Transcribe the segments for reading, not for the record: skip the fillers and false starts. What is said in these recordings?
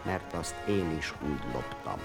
mert azt én is úgy loptam.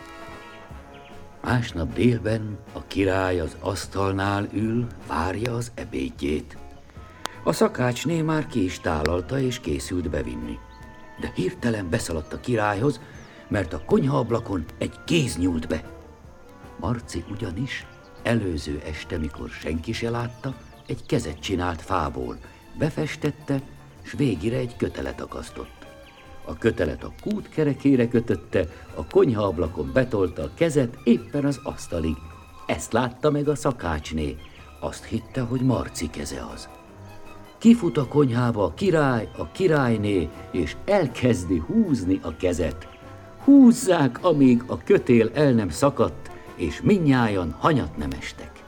Másnap délben a király az asztalnál ül, várja az ebédjét. A szakácsné már ki is tálalta és készült bevinni. De hirtelen beszaladt a királyhoz, mert a konyhaablakon egy kéz nyúlt be. Marci ugyanis előző este, mikor senki se látta, egy kezet csinált fából, befestette, s végére egy kötelet akasztott. A kötelet a kút kerekére kötötte, a konyhaablakon betolta a kezet éppen az asztalig. Ezt látta meg a szakácsné, azt hitte, hogy Marci keze az. Kifut a konyhába a király, a királyné, és elkezdi húzni a kezet. Húzzák, amíg a kötél el nem szakadt, és mindnyájan hanyat nem estek.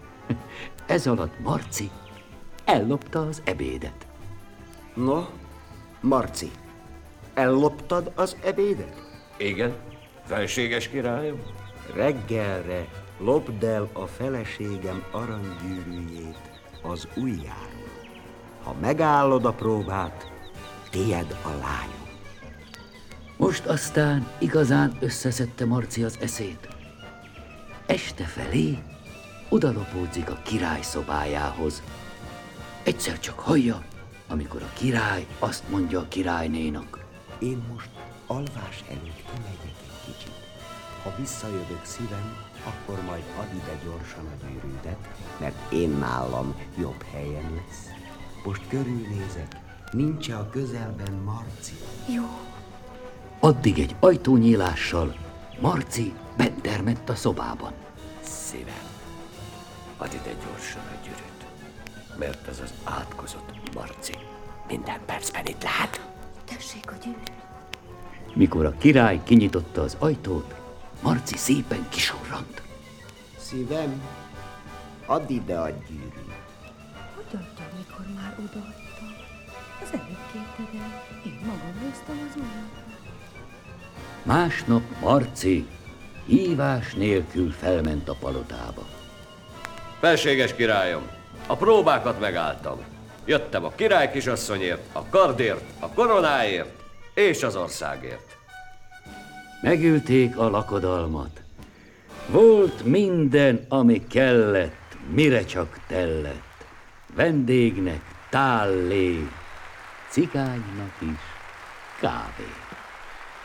Ez alatt Marci ellopta az ebédet. No, Marci, elloptad az ebédet? Igen, felséges királyom. Reggelre lopd el a feleségem aranygyűrűjét az ujjáról. Ha megállod a próbát, tied a lányom. Most aztán igazán összeszedte Marci az eszét. Este felé odalopódzik a király szobájához. Egyszer csak hallja, amikor a király azt mondja a királynénak: Én most alvás előtt kimegyek egy kicsit. Ha visszajövök szívem, akkor majd add ide gyorsan a gyűrűdet, mert én nálam jobb helyen lesz. Most körülnézek, nincs a közelben Marci. Jó. Addig egy ajtónyílással Marci bentermett a szobában. Szívem, add ide gyorsan a gyűrűt, mert ez az átkozott Marci minden percben itt lát. Tessék a gyűrű. Mikor a király kinyitotta az ajtót, Marci szépen kisurrant. Szívem, add ide a gyűrűt. Hogy adjam, mikor már odaadtam? Az előbb kérted el. Én magam hoztam az ujjamra. Másnap Marci hívás nélkül felment a palotába. Felséges királyom, a próbákat megálltam. Jöttem a király kisasszonyért, a kardért, a koronáért és az országért. Megülték a lakodalmat. Volt minden, ami kellett, mire csak tellett. Vendégnek tállé, cigánynak is kávé.